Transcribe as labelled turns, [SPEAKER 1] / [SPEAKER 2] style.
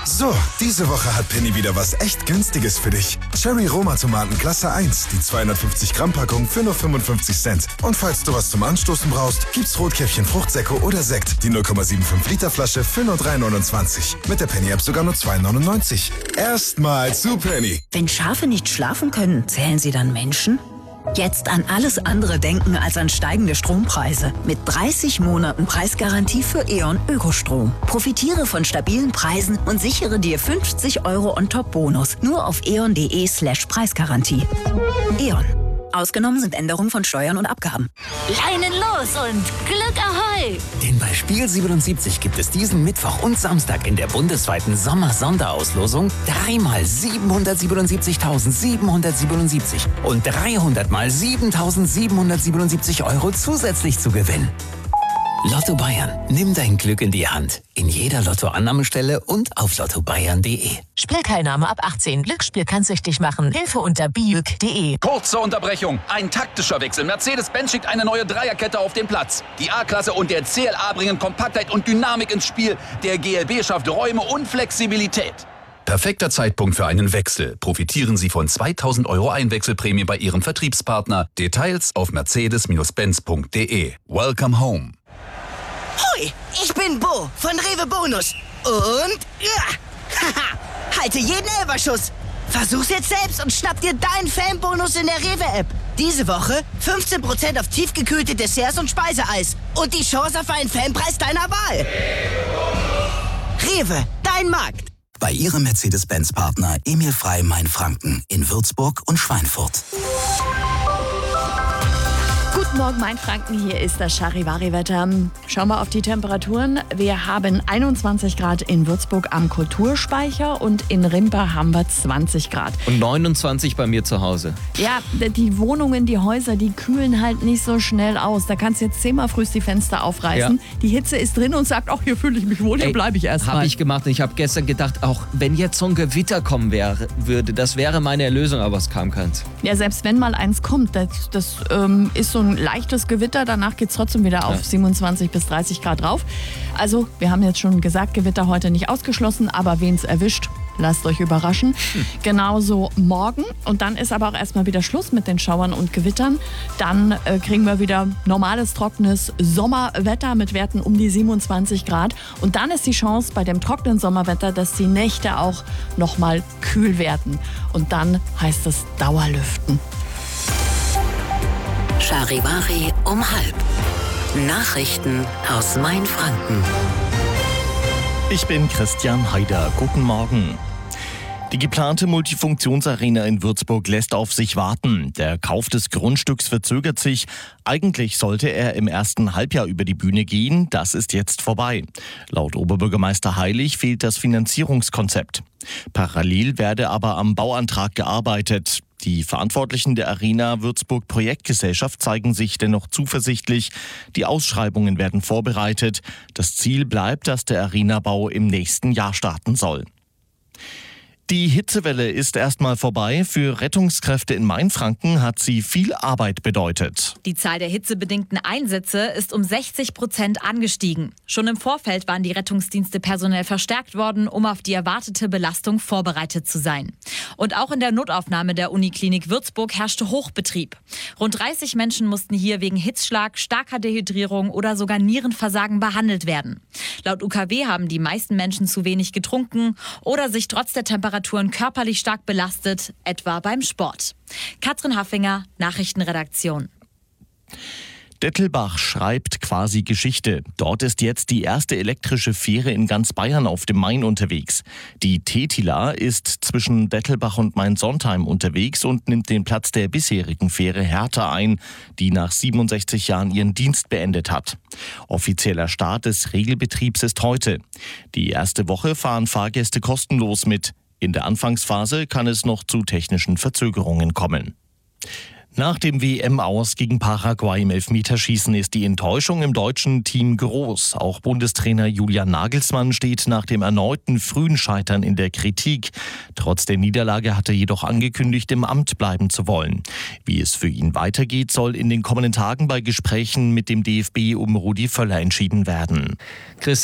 [SPEAKER 1] So, diese Woche hat Penny wieder was echt Günstiges für dich. Cherry Roma Tomaten Klasse 1, die 250 Gramm Packung für nur 55 Cent. Und falls du was zum Anstoßen brauchst, gibt's Rotkäppchen Fruchtsäcko oder Sekt, die 0,75 Liter Flasche für nur 3,29. Mit der Penny App sogar nur 2,99. Erstmal zu Penny.
[SPEAKER 2] Wenn Schafe nicht schlafen können, zählen sie dann Menschen? Jetzt an alles andere denken als an steigende Strompreise. Mit 30 Monaten Preisgarantie für E.ON Ökostrom. Profitiere von stabilen Preisen und sichere dir 50 € On-Top-Bonus. Nur auf eon.de/Preisgarantie. E.ON. Ausgenommen sind Änderungen von Steuern und Abgaben.
[SPEAKER 3] Leinen los und Glück Ahoi!
[SPEAKER 4] Denn bei Spiel 77 gibt es diesen Mittwoch und Samstag in der bundesweiten Sommer-Sonderauslosung 3 mal 777.777 und 300 mal 7.777 € zusätzlich zu gewinnen. Lotto Bayern. Nimm dein Glück in die Hand. In jeder Lottoannahmestelle und auf lottobayern.de.
[SPEAKER 3] Spielteilnahme ab 18. Glücksspiel kann süchtig machen. Hilfe unter biüg.de.
[SPEAKER 5] Kurze Unterbrechung. Ein taktischer Wechsel. Mercedes-Benz schickt eine neue Dreierkette auf den Platz. Die A-Klasse und der CLA bringen Kompaktheit und Dynamik ins Spiel. Der GLB schafft Räume und Flexibilität. Perfekter Zeitpunkt für einen Wechsel. Profitieren Sie von 2.000 € Einwechselprämie bei Ihrem Vertriebspartner. Details auf mercedes-benz.de. Welcome home.
[SPEAKER 6] Hoi, ich bin Bo von Rewe Bonus. Und haha, halte jeden Elberschuss. Versuch's jetzt selbst und schnapp dir deinen Fanbonus in der Rewe-App. Diese Woche 15% auf tiefgekühlte Desserts und Speiseeis. Und die Chance auf einen Fanpreis deiner Wahl. Rewe, dein Markt.
[SPEAKER 7] Bei Ihrem Mercedes-Benz-Partner Emil Frey Mainfranken in Würzburg und Schweinfurt.
[SPEAKER 8] Guten Morgen, Mainfranken, hier ist das Charivari-Wetter. Schauen wir auf die Temperaturen. Wir haben 21 Grad in Würzburg am Kulturspeicher und in Rimpa haben wir 20 Grad.
[SPEAKER 9] Und 29 bei mir zu Hause.
[SPEAKER 8] Ja, die Wohnungen, die Häuser, die kühlen halt nicht so schnell aus. Da kannst du jetzt 10-mal frühst die Fenster aufreißen. Ja. Die Hitze ist drin und sagt, ach, hier fühle ich mich wohl, hier bleibe ich erstmal.
[SPEAKER 9] Habe ich gemacht und ich habe gestern gedacht, auch wenn jetzt so ein Gewitter kommen würde, das wäre meine Erlösung, aber es kam keins.
[SPEAKER 8] Ja, selbst wenn mal eins kommt, das ist so ein leichtes Gewitter, danach geht es trotzdem wieder auf 27 bis 30 Grad rauf. Also, wir haben jetzt schon gesagt, Gewitter heute nicht ausgeschlossen, aber wen es erwischt, lasst euch überraschen. Genauso morgen. Und dann ist aber auch erstmal wieder Schluss mit den Schauern und Gewittern. Dann kriegen wir wieder normales, trockenes Sommerwetter mit Werten um die 27 Grad. Und dann ist die Chance bei dem trockenen Sommerwetter, dass die Nächte auch nochmal kühl werden. Und dann heißt es Dauerlüften.
[SPEAKER 2] Charivari um 12:30. Nachrichten aus Mainfranken.
[SPEAKER 10] Ich bin Christian Haider. Guten Morgen. Die geplante Multifunktionsarena in Würzburg lässt auf sich warten. Der Kauf des Grundstücks verzögert sich. Eigentlich sollte er im ersten Halbjahr über die Bühne gehen. Das ist jetzt vorbei. Laut Oberbürgermeister Heilig fehlt das Finanzierungskonzept. Parallel werde aber am Bauantrag gearbeitet. Die Verantwortlichen der Arena Würzburg Projektgesellschaft zeigen sich dennoch zuversichtlich. Die Ausschreibungen werden vorbereitet. Das Ziel bleibt, dass der Arenabau im nächsten Jahr starten soll. Die Hitzewelle ist erstmal vorbei. Für Rettungskräfte in Mainfranken hat sie viel Arbeit bedeutet.
[SPEAKER 11] Die Zahl der hitzebedingten Einsätze ist um 60% angestiegen. Schon im Vorfeld waren die Rettungsdienste personell verstärkt worden, um auf die erwartete Belastung vorbereitet zu sein. Und auch in der Notaufnahme der Uniklinik Würzburg herrschte Hochbetrieb. Rund 30 Menschen mussten hier wegen Hitzschlag, starker Dehydrierung oder sogar Nierenversagen behandelt werden. Laut UKW haben die meisten Menschen zu wenig getrunken oder sich trotz der Temperaturen körperlich stark belastet, etwa beim Sport. Katrin Haffinger, Nachrichtenredaktion.
[SPEAKER 10] Dettelbach schreibt quasi Geschichte. Dort ist jetzt die erste elektrische Fähre in ganz Bayern auf dem Main unterwegs. Die Tetila ist zwischen Dettelbach und Main-Sontheim unterwegs und nimmt den Platz der bisherigen Fähre Hertha ein, die nach 67 Jahren ihren Dienst beendet hat. Offizieller Start des Regelbetriebs ist heute. Die erste Woche fahren Fahrgäste kostenlos mit. In der Anfangsphase kann es noch zu technischen Verzögerungen kommen. Nach dem WM-Aus gegen Paraguay im Elfmeterschießen ist die Enttäuschung im deutschen Team groß. Auch Bundestrainer Julian Nagelsmann steht nach dem erneuten frühen Scheitern in der Kritik. Trotz der Niederlage hat er jedoch angekündigt, im Amt bleiben zu wollen. Wie es für ihn weitergeht, soll in den kommenden Tagen bei Gesprächen mit dem DFB um Rudi Völler entschieden werden.